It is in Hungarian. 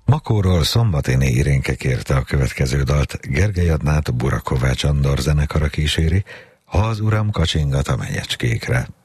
Makóról Szombaténé Irénke kérte a következő dalt, Gergely Adnát Burakovács Andor zenekara kíséri, Ha az uram kacsingat a menyecskékre.